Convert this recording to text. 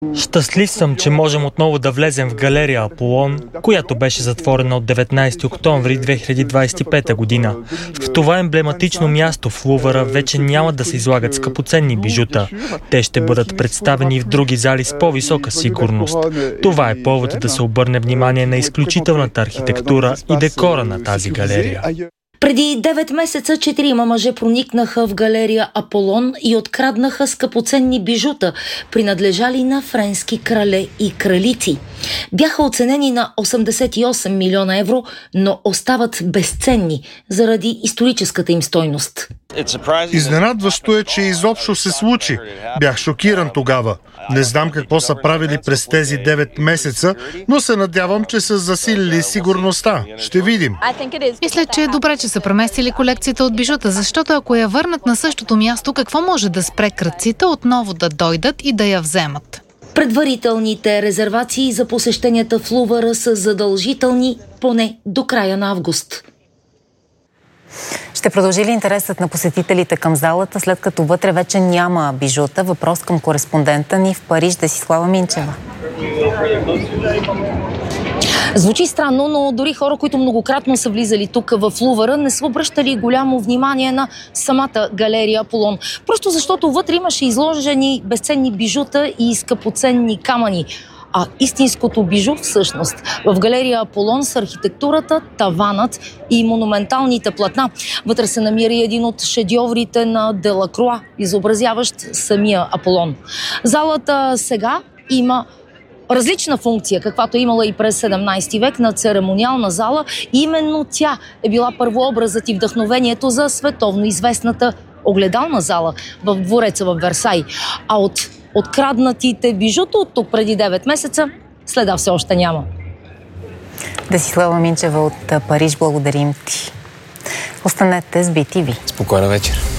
Щастлив съм, че можем отново да влезем в галерия Аполон, която беше затворена от 19 октомври 2025 година. В това емблематично място в Лувъра вече няма да се излагат скъпоценни бижута. Те ще бъдат представени в други зали с по-висока сигурност. Това е повод да се обърне внимание на изключителната архитектура и декора на тази галерия. Преди 9 месеца 4 мъже проникнаха в галерия Аполон и откраднаха скъпоценни бижута, принадлежали на френски крале и кралици. Бяха оценени на 88 милиона евро, но остават безценни заради историческата им стойност. Изненадващо е, че изобщо се случи. Бях шокиран тогава. Не знам какво са правили през тези 9 месеца, но се надявам, че са засилили сигурността. Ще видим. Мисля, че е добре, че са преместили колекцията от бижута, защото ако я върнат на същото място, какво може да спре крадците отново да дойдат и да я вземат? Предварителните резервации за посещенията в Лувъра са задължителни поне до края на август. Ще продължи ли интересът на посетителите към залата, след като вътре вече няма бижута? Въпрос към кореспондента ни в Париж, Десислава Минчева. Звучи странно, но дори хора, които многократно са влизали тук в Лувъра, не са обръщали голямо внимание на самата галерия Аполон. Просто защото вътре имаше изложени безценни бижута и скъпоценни камъни. А истинското бижу всъщност в галерия Аполон с архитектурата, таванът и монументалните платна. Вътре се намира един от шедьоврите на Делакруа, изобразяващ самия Аполон. Залата сега има различна функция, каквато е имала и през 17 век на церемониална зала. И именно тя е била първообразът и вдъхновението за световно известната огледална зала в двореца в Версай. А от откраднатите бижута от тук преди 9 месеца следа все още няма. Десислава Минчева от Париж, благодарим ти. Останете с BTV. Спокойна вечер.